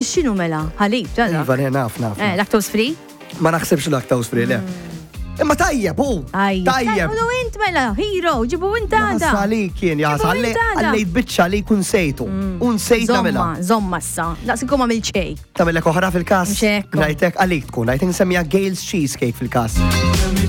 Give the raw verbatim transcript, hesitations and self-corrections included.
x'inhu mela? Ħalib, ġara. Iva, naf, naf. Eh, lactose free? Ma naħsebx lactose free, le. Imma tajjeb, hu! Tajjeb! U int mela, hero, ġibu intada. Sali kien, ja, sali għallejt bitxa li kun sejtu. Un sejta mela. Zomma, zomma sa. Daqsikum għamil ċej. Tamillek oħra fil-kas. Mxekku. Najtek għalik tkun, najtek nsemmija Gale's Cheesecake fil-kas.